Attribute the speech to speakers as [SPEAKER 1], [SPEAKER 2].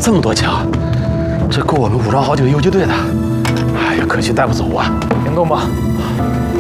[SPEAKER 1] 这么多枪，这够我们武装好几个游击队的。哎呀，可惜带不走啊！
[SPEAKER 2] 行动吧。